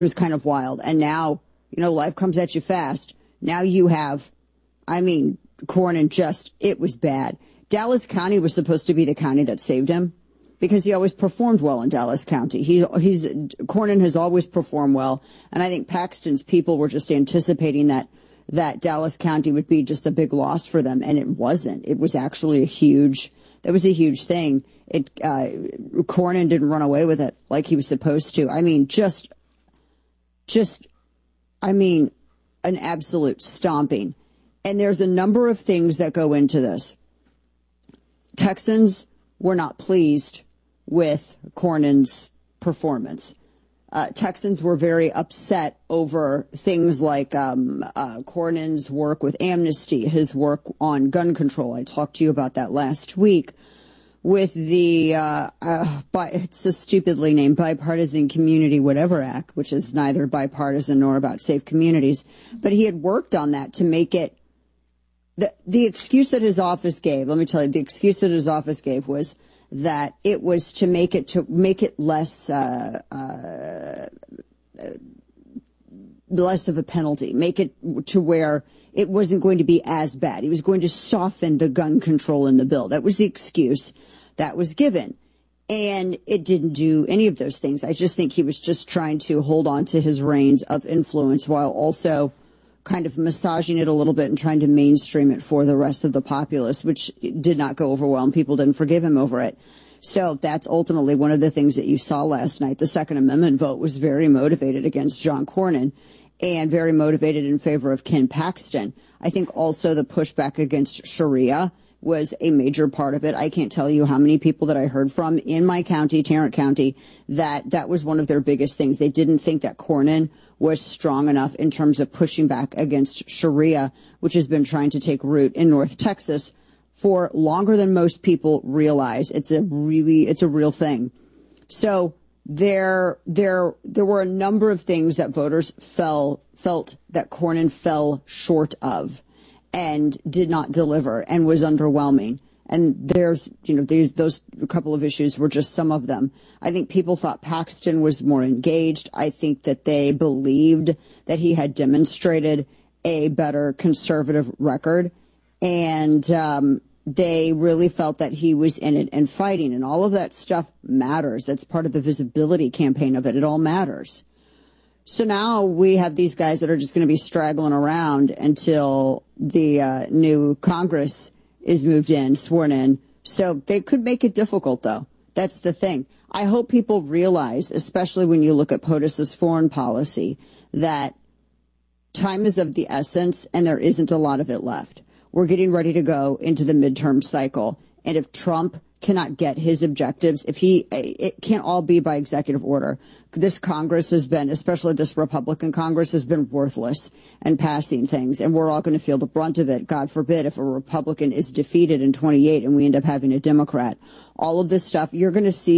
was kind of wild. And now, life comes at you fast. Now you have, Cornyn it was bad. Dallas County was supposed to be the county that saved him because he always performed well in Dallas County. Cornyn has always performed well. And I think Paxton's people were just anticipating that Dallas County would be just a big loss for them. And it wasn't. It was actually that was a huge thing. Cornyn didn't run away with it like he was supposed to. An absolute stomping. And there's a number of things that go into this. Texans were not pleased with Cornyn's performance. Texans were very upset over things like Cornyn's work with Amnesty, his work on gun control. I talked to you about that last week. With the, it's a stupidly named Bipartisan Community Whatever Act, which is neither bipartisan nor about safe communities. But he had worked on that to make it, the excuse that his office gave, let me tell you, the excuse that his office gave was that it was to make it less of a penalty, make it to where it wasn't going to be as bad. He was going to soften the gun control in the bill. That was the excuse that was given. And it didn't do any of those things. I just think he was just trying to hold on to his reins of influence while also kind of massaging it a little bit and trying to mainstream it for the rest of the populace, which did not go over well, and people didn't forgive him over it. So that's ultimately one of the things that you saw last night. The Second Amendment vote was very motivated against John Cornyn and very motivated in favor of Ken Paxton. I think also the pushback against Sharia was a major part of it. I can't tell you how many people that I heard from in my county, Tarrant County, that was one of their biggest things. They didn't think that Cornyn was strong enough in terms of pushing back against Sharia, which has been trying to take root in North Texas for longer than most people realize. It's a real thing. So there were a number of things that voters felt that Cornyn fell short of and did not deliver and was underwhelming. And those couple of issues were just some of them. I think people thought Paxton was more engaged. I think that they believed that he had demonstrated a better conservative record. And they really felt that he was in it and fighting. And all of that stuff matters. That's part of the visibility campaign of it. It all matters. So now we have these guys that are just going to be straggling around until the new Congress is moved in, sworn in. So they could make it difficult, though. That's the thing. I hope people realize, especially when you look at POTUS's foreign policy, that time is of the essence and there isn't a lot of it left. We're getting ready to go into the midterm cycle. And if Trump cannot get his objectives, it can't all be by executive order. This Congress has been, especially this Republican Congress, has been worthless and passing things. And we're all going to feel the brunt of it. God forbid if a Republican is defeated in 28 and we end up having a Democrat. All of this stuff, you're going to see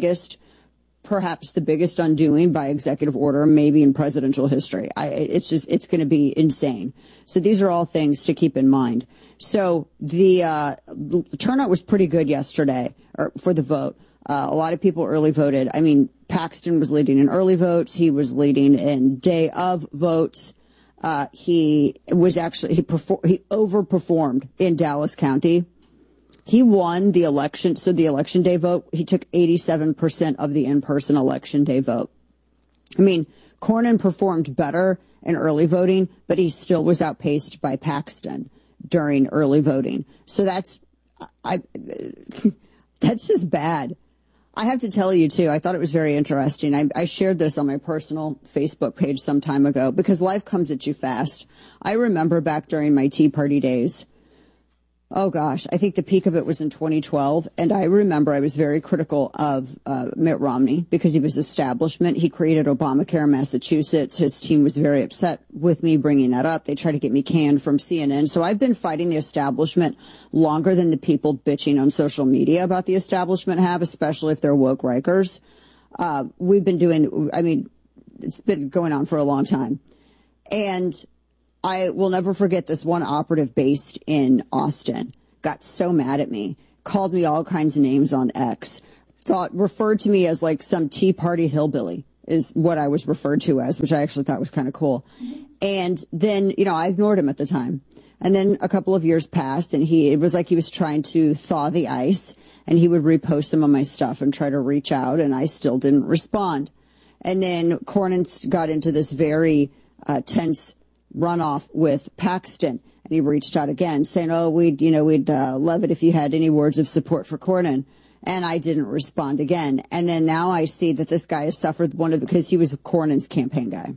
perhaps the biggest undoing by executive order, maybe in presidential history. It's going to be insane. So these are all things to keep in mind. So the turnout was pretty good yesterday for the vote. A lot of people early voted. I mean, Paxton was leading in early votes. He was leading in day of votes. He overperformed in Dallas County. He won the election. So the election day vote, he took 87% of the in-person election day vote. I mean, Cornyn performed better in early voting, but he still was outpaced by Paxton during early voting. So that's just bad. I have to tell you, too, I thought it was very interesting. I shared this on my personal Facebook page some time ago because life comes at you fast. I remember back during my Tea Party days. Oh, gosh, I think the peak of it was in 2012. And I remember I was very critical of Mitt Romney because he was establishment. He created Obamacare in Massachusetts. His team was very upset with me bringing that up. They tried to get me canned from CNN. So I've been fighting the establishment longer than the people bitching on social media about the establishment have, especially if they're woke Rikers. We've been doing, it's been going on for a long time. And I will never forget this one operative based in Austin got so mad at me, called me all kinds of names on X, referred to me as like some Tea Party hillbilly. is what I was referred to as, which I actually thought was kind of cool. And then, I ignored him at the time. And then a couple of years passed, and it was like he was trying to thaw the ice, and he would repost some of my stuff and try to reach out, and I still didn't respond. And then Cornyn got into this very tense runoff with Paxton, and he reached out again saying, we'd love it if you had any words of support for Cornyn. And I didn't respond again. And then now I see that this guy has suffered because he was Cornyn's campaign guy.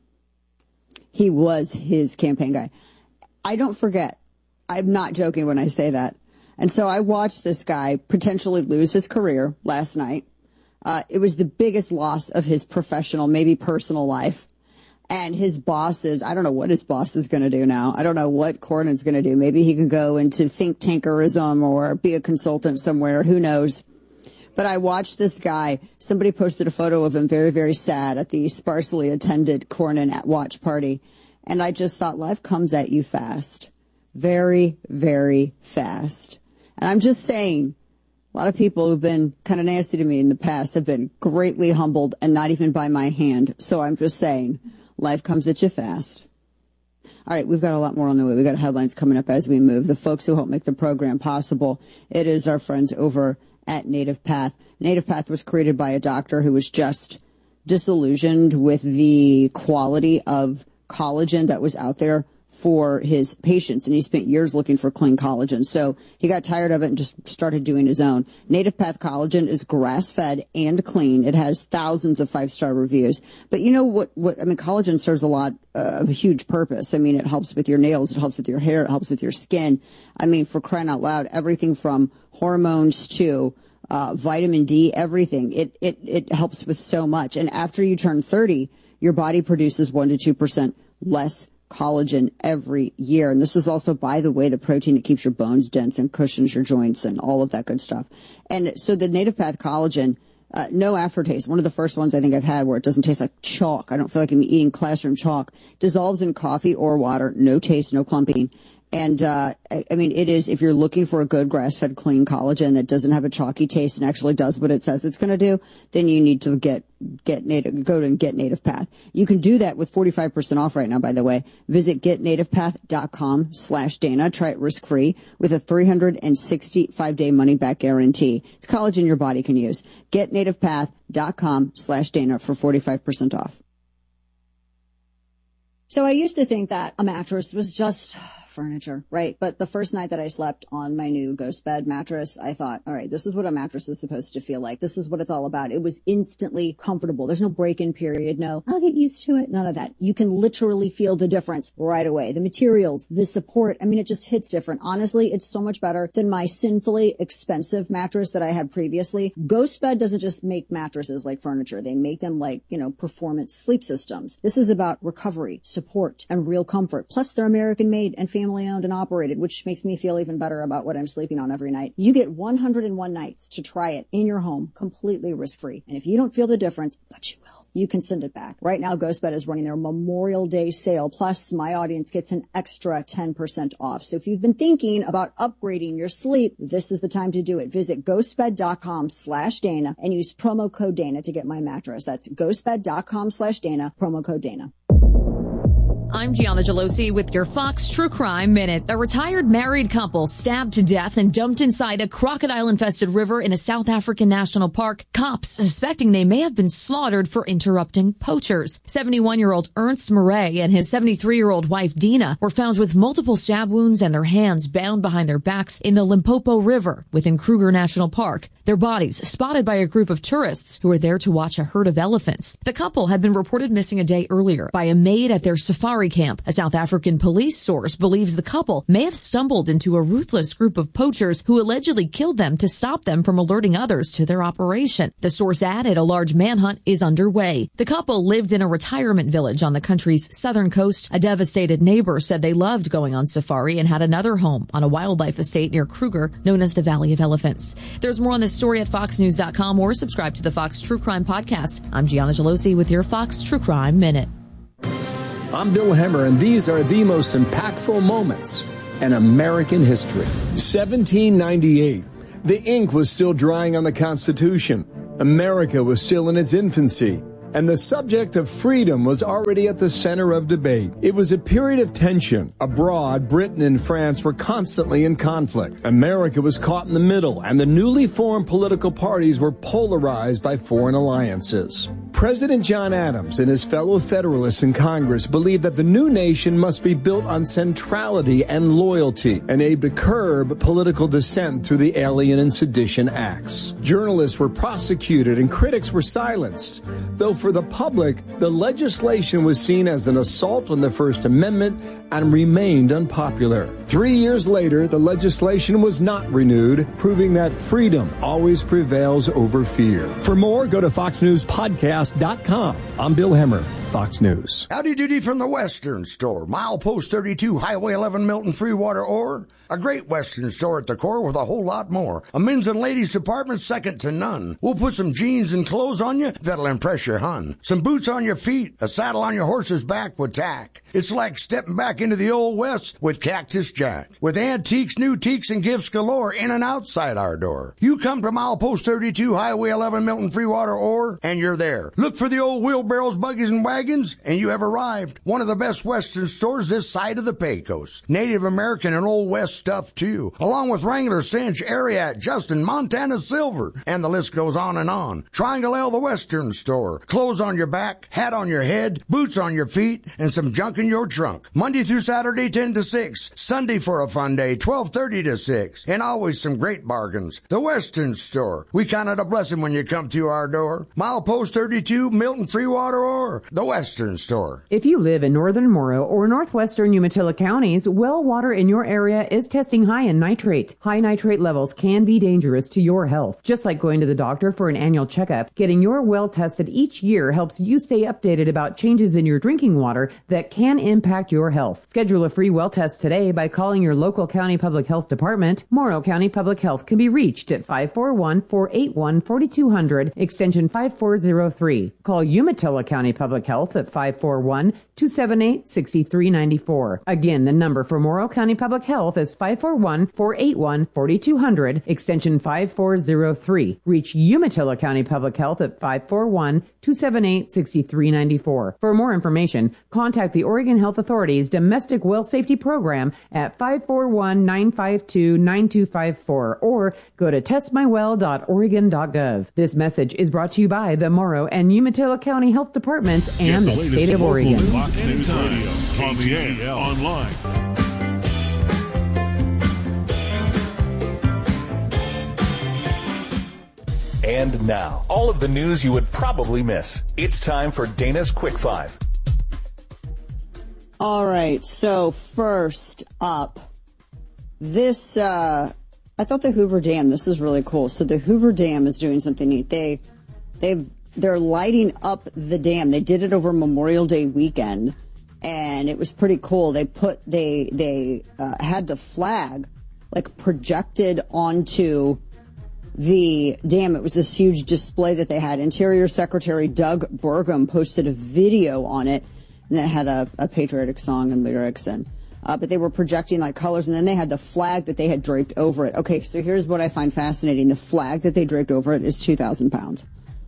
He was his campaign guy. I don't forget. I'm not joking when I say that. And so I watched this guy potentially lose his career last night. It was the biggest loss of his professional, maybe personal life. And his bosses, I don't know what his boss is going to do now. I don't know what Cornyn's going to do. Maybe he can go into think tankerism or be a consultant somewhere. Who knows? But I watched this guy. Somebody posted a photo of him very, very sad at the sparsely attended Cornyn watch party. And I just thought life comes at you fast. Very, very fast. And I'm just saying, a lot of people who've been kind of nasty to me in the past have been greatly humbled, and not even by my hand. So I'm just saying, life comes at you fast. All right, we've got a lot more on the way. We've got headlines coming up as we move. The folks who help make the program possible, it is our friends over at Native Path. Native Path was created by a doctor who was just disillusioned with the quality of collagen that was out there for his patients, and he spent years looking for clean collagen. So he got tired of it and just started doing his own. Native Path collagen is grass-fed and clean. It has thousands of 5-star reviews. But you know what collagen serves a huge purpose. I mean, it helps with your nails, it helps with your hair, it helps with your skin. I mean, for crying out loud, everything from hormones to vitamin D, everything. It helps with so much. And after you turn 30, your body produces 1% to 2% less collagen every year. And this is also, by the way, the protein that keeps your bones dense and cushions your joints and all of that good stuff. And so the Native Path collagen, no aftertaste. One of the first ones I think I've had where it doesn't taste like chalk. I don't feel like I'm eating classroom chalk. Dissolves in coffee or water. No taste, no clumping. And, it is, if you're looking for a good grass-fed clean collagen that doesn't have a chalky taste and actually does what it says it's going to do, then you need to go and get Native Path. You can do that with 45% off right now, by the way. Visit getnativepath.com/Dana. Try it risk-free with a 365-day money-back guarantee. It's collagen your body can use. Getnativepath.com/Dana for 45% off. So I used to think that a mattress was just furniture, right? But the first night that I slept on my new Ghost Bed mattress, I thought, all right, this is what a mattress is supposed to feel like. This is what it's all about. It was instantly comfortable. There's no break-in period. No, I'll get used to it. None of that. You can literally feel the difference right away. The materials, the support. I mean, it just hits different. Honestly, it's so much better than my sinfully expensive mattress that I had previously. Ghost Bed doesn't just make mattresses like furniture. They make them like, performance sleep systems. This is about recovery, support, and real comfort. Plus, they're American-made and family owned and operated, which makes me feel even better about what I'm sleeping on every night. You get 101 nights to try it in your home, completely risk-free. And if you don't feel the difference, but you will, you can send it back. Right now, GhostBed is running their Memorial Day sale. Plus, my audience gets an extra 10% off. So if you've been thinking about upgrading your sleep, this is the time to do it. Visit ghostbed.com/Dana and use promo code Dana to get my mattress. That's ghostbed.com/Dana, promo code Dana. I'm Gianna Gelosi with your Fox True Crime Minute. A retired married couple stabbed to death and dumped inside a crocodile-infested river in a South African national park. Cops suspecting they may have been slaughtered for interrupting poachers. 71-year-old Ernst Murray and his 73-year-old wife Dina were found with multiple stab wounds and their hands bound behind their backs in the Limpopo River within Kruger National Park. Their bodies spotted by a group of tourists who were there to watch a herd of elephants. The couple had been reported missing a day earlier by a maid at their safari camp. A South African police source believes the couple may have stumbled into a ruthless group of poachers who allegedly killed them to stop them from alerting others to their operation. The source added a large manhunt is underway. The couple lived in a retirement village on the country's southern coast. A devastated neighbor said they loved going on safari and had another home on a wildlife estate near Kruger known as the Valley of Elephants. There's more on this story at foxnews.com or subscribe to the Fox True Crime Podcast. I'm Gianna Gelosi with your Fox True Crime Minute. I'm Bill Hemmer, and these are the most impactful moments in American history. 1798. The ink was still drying on the Constitution. America was still in its infancy. and the subject of freedom was already at the center of debate. It was a period of tension. Abroad, Britain and France were constantly in conflict. America was caught in the middle, and the newly formed political parties were polarized by foreign alliances. President John Adams and his fellow Federalists in Congress believed that the new nation must be built on centrality and loyalty and aim to curb political dissent through the Alien and Sedition Acts. Journalists were prosecuted and critics were silenced, though for the public, the legislation was seen as an assault on the First Amendment and remained unpopular. 3 years later, the legislation was not renewed, proving that freedom always prevails over fear. For more, go to FoxNewsPodcast.com. I'm Bill Hemmer, Fox News. Howdy doody from the Western Store. Milepost 32, Highway 11, Milton, Freewater, Ore. A great Western store at the core with a whole lot more. A men's and ladies department second to none. We'll put some jeans and clothes on you that'll impress your hun. Some boots on your feet, a saddle on your horse's back with tack. It's like stepping back into the old West with Cactus Jack. With antiques, new teaks, and gifts galore in and outside our door. You come to Milepost 32, Highway 11, Milton, Freewater, Ore, and you're there. Look for the old wheelbarrows, buggies, and wagons, and you have arrived. One of the best Western stores this side of the Pecos. Native American and Old West stuff, too. Along with Wrangler, Cinch, Ariat, Justin, Montana Silver, and the list goes on and on. Triangle L, the Western Store. Clothes on your back, hat on your head, boots on your feet, and some junk in your trunk. Monday through Saturday, 10 to 6. Sunday for a fun day, 12:30 to 6. And always some great bargains. The Western Store. We count it a blessing when you come to our door. Milepost 32, Milton, Freewater, or the Western Store. If you live in northern Morrow or northwestern Umatilla counties, well water in your area is testing high in nitrate. High nitrate levels can be dangerous to your health. Just like going to the doctor for an annual checkup, getting your well tested each year helps you stay updated about changes in your drinking water that can impact your health. Schedule a free well test today by calling your local county public health department. Morrow County Public Health can be reached at 541-481-4200, extension 5403. Call Umatilla County Public Health at 541-278-6394. Again, the number for Morrow County Public Health is 541-481-4200, extension 5403. Reach Umatilla County Public Health at 541-278-6394. For more information, contact the Oregon Health Authority's Domestic Well Safety Program at 541-952-9254 or go to testmywell.oregon.gov. This message is brought to you by the Morrow and Umatilla County Health Departments and the state of Oregon. Fox News Radio, on the air, online. And now, all of the news you would probably miss. It's time for Dana's Quick Five. All right, so first up, this, I thought the Hoover Dam, this is really cool. So the Hoover Dam is doing something neat. They're lighting up the dam. They did it over Memorial Day weekend, and it was pretty cool. They had the flag, like, projected onto the dam. It was this huge display that they had. Interior Secretary Doug Burgum posted a video on it, and that had a patriotic song and lyrics, and but they were projecting like colors, and then they had the flag that they had draped over it. Okay, so here's what I find fascinating. The flag that they draped over it is 2,000 pounds.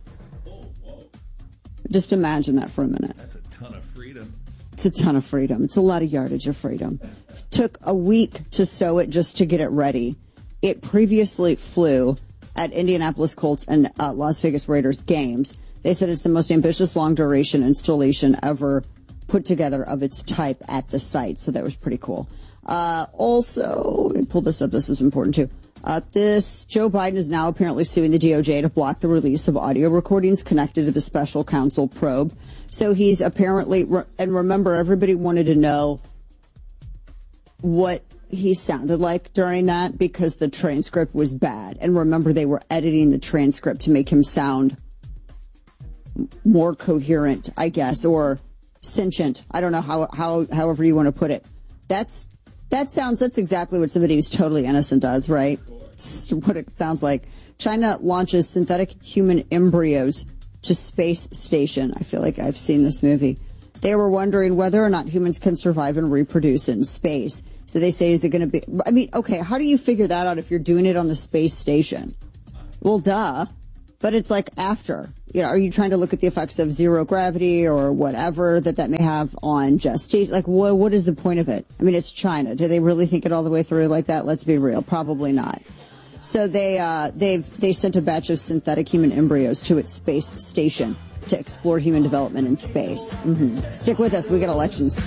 Just imagine that for a minute. That's a ton of freedom. It's a ton of freedom. It's a lot of yardage of freedom. Took a week to sew it just to get it ready. It previously flew at Indianapolis Colts and Las Vegas Raiders games. They said it's the most ambitious long-duration installation ever put together of its type at the site. So that was pretty cool. Also, let me pull this up. This is important, too. Joe Biden is now apparently suing the DOJ to block the release of audio recordings connected to the special counsel probe. So he's apparently, and remember, everybody wanted to know what he sounded like during that because the transcript was bad. And remember, they were editing the transcript to make him sound more coherent, I guess, or sentient. I don't know however you want to put it. That's exactly what somebody who's totally innocent does, right? It's what it sounds like. China launches synthetic human embryos to space station. I feel like I've seen this movie. They were wondering whether or not humans can survive and reproduce in space. So they say, is it going to be, I mean, okay, how do you figure that out if you're doing it on the space station? Well, duh. but it's like after. Are you trying to look at the effects of zero gravity or whatever that may have on gestation? Like, what is the point of it? I mean, it's China. Do they really think it all the way through like that? Let's be real. Probably not. So they sent a batch of synthetic human embryos to its space station to explore human development in space. Stick with us. We get elections.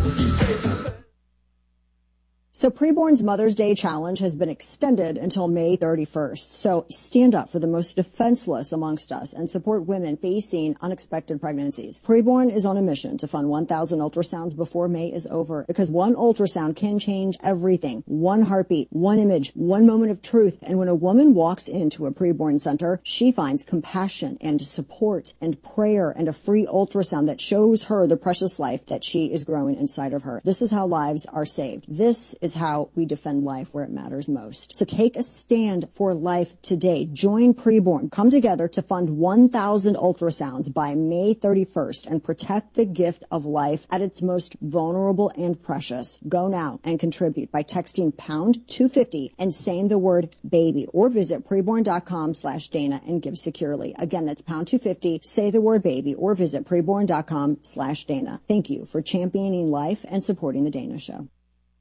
So Preborn's Mother's Day Challenge has been extended until May 31st. So stand up for the most defenseless amongst us and support women facing unexpected pregnancies. Preborn is on a mission to fund 1,000 ultrasounds before May is over, because one ultrasound can change everything. One heartbeat, one image, one moment of truth. And when a woman walks into a preborn center, she finds compassion and support and prayer and a free ultrasound that shows her the precious life that she is growing inside of her. This is how lives are saved. This is how we defend life where it matters most. So take a stand for life today. Join Preborn. Come together to fund 1,000 ultrasounds by May 31st and protect the gift of life at its most vulnerable and precious. Go now and contribute by texting pound 250 and saying the word baby, or visit preborn.com/Dana and give securely. Again, that's pound 250, say the word baby, or visit preborn.com/Dana. Thank you for championing life and supporting the Dana Show.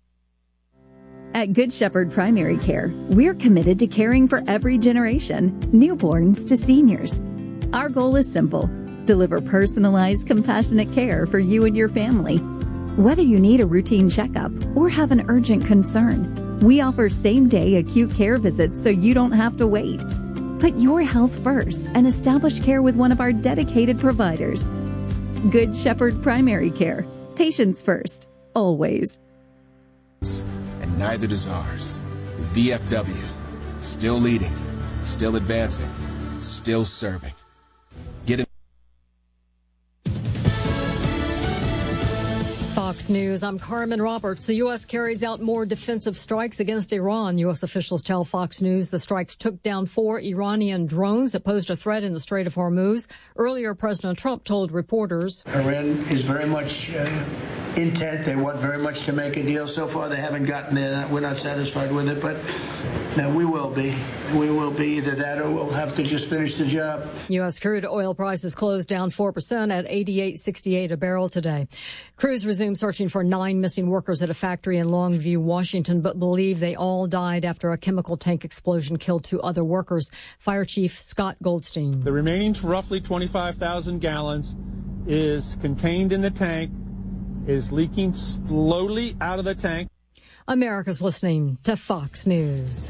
At Good Shepherd Primary Care, we're committed to caring for every generation, newborns to seniors. Our goal is simple: deliver personalized, compassionate care for you and your family. Whether you need a routine checkup or have an urgent concern, we offer same-day acute care visits so you don't have to wait. Put your health first and establish care with one of our dedicated providers. Good Shepherd Primary Care. Patients first, always. And neither does ours. The VFW. Still leading, still advancing, still serving. Get in. Fox News, I'm Carmen Roberts. The U.S. carries out more defensive strikes against Iran. U.S. officials tell Fox News the strikes took down 4 Iranian drones that posed a threat in the Strait of Hormuz. Earlier, President Trump told reporters, Iran is very much intent. They want very much to make a deal. So far, they haven't gotten there. We're not satisfied with it, but we will be. We will be either that or we'll have to just finish the job. U.S. crude oil prices closed down 4% at $88.68 a barrel today. Crews resumed searching for 9 missing workers at a factory in Longview, Washington, but believe they all died after a chemical tank explosion killed 2 other workers. Fire Chief Scott Goldstein. The remaining roughly 25,000 gallons is contained in the tank, is leaking slowly out of the tank. America's listening to Fox News.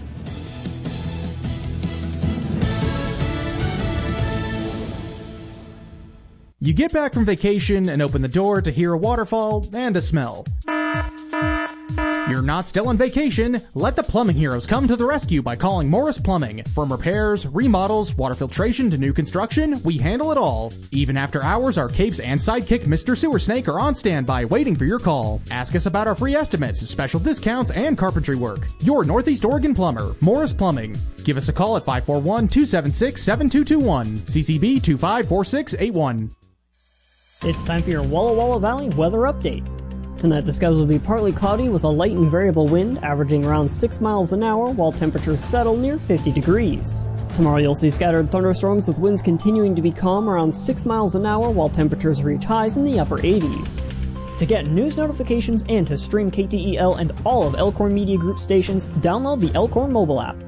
You get back from vacation and open the door to hear a waterfall and a smell. You're not still on vacation. Let the plumbing heroes come to the rescue by calling Morris Plumbing. From repairs, remodels, water filtration to new construction, we handle it all. Even after hours, our capes and sidekick Mr. Sewer Snake are on standby waiting for your call. Ask us about our free estimates, special discounts, and carpentry work. Your Northeast Oregon plumber, Morris Plumbing. Give us a call at 541-276-7221. CCB 254681. It's time for your Walla Walla Valley weather update. Tonight the skies will be partly cloudy with a light and variable wind averaging around 6 miles an hour while temperatures settle near 50 degrees. Tomorrow you'll see scattered thunderstorms with winds continuing to be calm around 6 miles an hour while temperatures reach highs in the upper 80s. To get news notifications and to stream KTEL and all of Elkhorn Media Group stations, download the Elkhorn mobile app.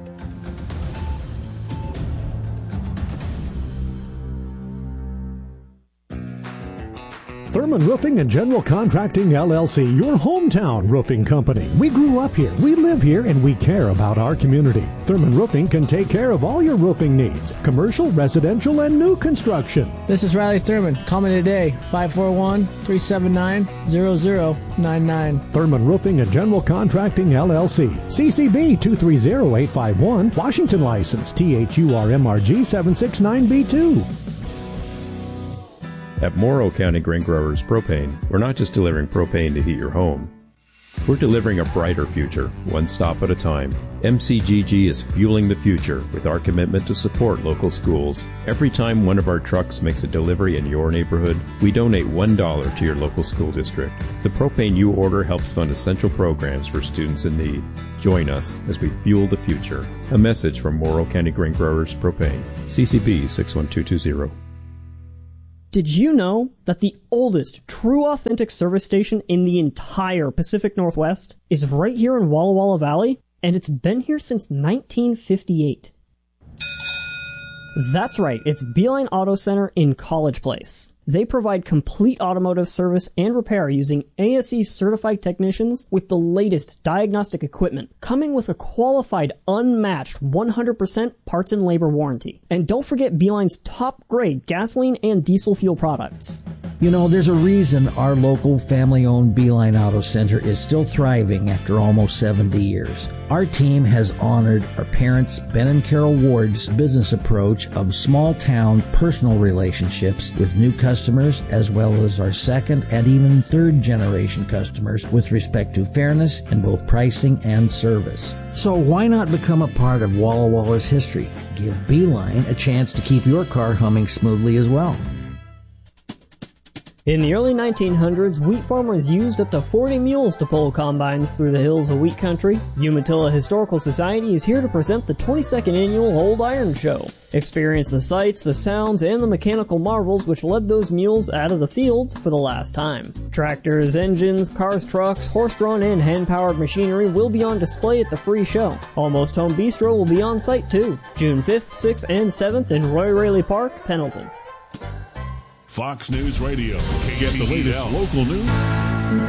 Thurman Roofing and General Contracting, LLC, your hometown roofing company. We grew up here, we live here, and we care about our community. Thurman Roofing can take care of all your roofing needs, commercial, residential, and new construction. This is Riley Thurman. Call me today, 541-379-0099. Thurman Roofing and General Contracting, LLC, CCB 230851, Washington license, THURMRG 769B2. At Morrow County Grain Growers Propane, we're not just delivering propane to heat your home. We're delivering a brighter future, one stop at a time. MCGG is fueling the future with our commitment to support local schools. Every time one of our trucks makes a delivery in your neighborhood, we donate $1 to your local school district. The propane you order helps fund essential programs for students in need. Join us as we fuel the future. A message from Morrow County Grain Growers Propane. CCB 61220. Did you know that the oldest true authentic service station in the entire Pacific Northwest is right here in Walla Walla Valley? And it's been here since 1958. That's right, it's Beeline Auto Center in College Place. They provide complete automotive service and repair using ASE certified technicians with the latest diagnostic equipment, coming with a qualified, unmatched 100% parts and labor warranty. And don't forget Beeline's top grade gasoline and diesel fuel products. You know, there's a reason our local family-owned Beeline Auto Center is still thriving after almost 70 years. Our team has honored our parents, Ben and Carol Ward's business approach of small-town personal relationships with new customers, as well as our second and even third-generation customers with respect to fairness in both pricing and service. So why not become a part of Walla Walla's history? Give Beeline a chance to keep your car humming smoothly as well. In the early 1900s, wheat farmers used up to 40 mules to pull combines through the hills of wheat country. Umatilla Historical Society is here to present the 22nd annual Old Iron Show. Experience the sights, the sounds, and the mechanical marvels which led those mules out of the fields for the last time. Tractors, engines, cars, trucks, horse-drawn and hand-powered machinery will be on display at the free show. Almost Home Bistro will be on site too. June 5th, 6th, and 7th in Roy Raley Park, Pendleton. Fox News Radio. Get the latest local news